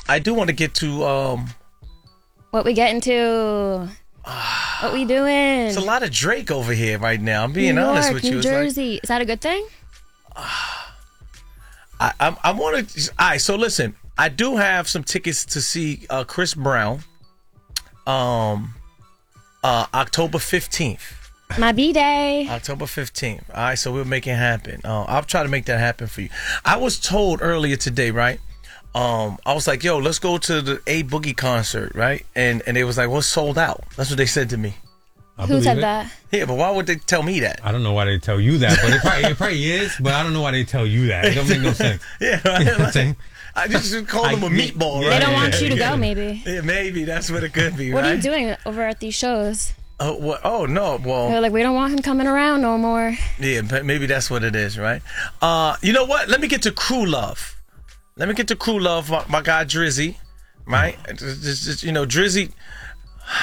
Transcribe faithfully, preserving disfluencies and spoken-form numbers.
I do want to get to um. What we getting to? What we doing? It's a lot of Drake over here right now. I'm being New York, honest with you. New It's Jersey. like, Is that a good thing? I I, I want to. All right, so listen. I do have some tickets to see uh, Chris Brown. Um, uh, October fifteenth. My B-Day. October fifteenth. All right, so we'll make it happen. Uh, I'll try to make that happen for you. I was told earlier today, right? Um, I was like, yo, let's go to the A Boogie concert, right? And and it was like, well, sold out. That's what they said to me. I Who said it. that? Yeah, but why would they tell me that? I don't know why they tell you that, but it probably, it probably is, but I don't know why they tell you that. It don't make no sense. Yeah, right? You know what I'm saying? I just call them a meatball, Yeah, right? They don't want yeah, you to yeah. go, maybe. Yeah, maybe that's what it could be, What right? are you doing over at these shows? Oh, what? Oh no, well, They're like, we don't want him coming around no more. yeah, but maybe that's what it is, right? Uh, you know what? Let me get to Crew Love. Let me get to Crew Love, my, my guy Drizzy, right? Just, just, you know, Drizzy,